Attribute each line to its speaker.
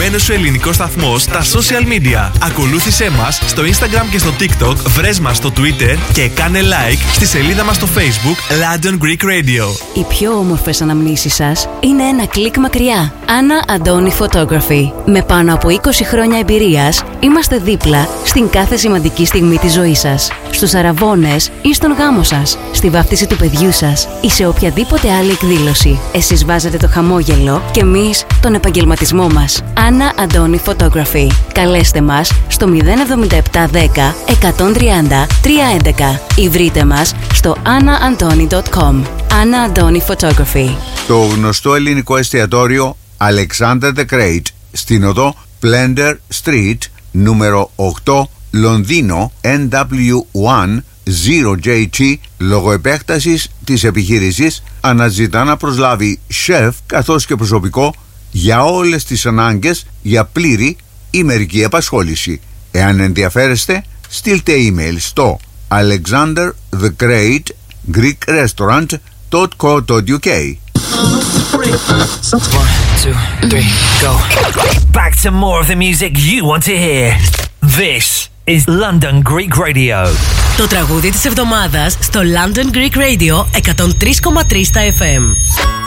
Speaker 1: αγαπημένος σου ελληνικός σταθμός στα social media. Ακολούθησέ μας στο Instagram και στο TikTok, βρες μας στο Twitter και κάνε like στη σελίδα μας στο Facebook London Greek Radio.
Speaker 2: Οι πιο όμορφες αναμνήσεις σας είναι ένα κλικ μακριά. Anna Andoni Photography. Με πάνω από 20 χρόνια εμπειρίας, είμαστε δίπλα στην κάθε σημαντική στιγμή της ζωής σας. Στους αραβώνες ή στον γάμο σας, στη βάφτιση του παιδιού σας ή σε οποιαδήποτε άλλη εκδήλωση. Εσείς βάζετε το χαμόγελο και εμείς τον επαγγελματισμό μας. Anna Andoni Photography. Καλέστε μας στο 07710 130 311 ή βρείτε μας στο annaantoni.com. Anna Andoni Photography.
Speaker 3: Το γνωστό ελληνικό εστιατόριο Alexander the Great στην οδό Blender Street, νούμερο 8, Λονδίνο, NW1 0JG, λόγω επέκτασης της επιχείρησης, αναζητά να προσλάβει σεφ καθώς και προσωπικό για όλες τις ανάγκες για πλήρη ή μερική απασχόληση. Εάν ενδιαφέρεστε, στείλτε email στο alexanderthegreatgreekrestaurant.co.uk.
Speaker 4: 1, 2, 3, go. Back to more of the music you want to hear. This is London Greek Radio.
Speaker 5: Το τραγούδι της εβδομάδας στο London Greek Radio 103,3 στα FM.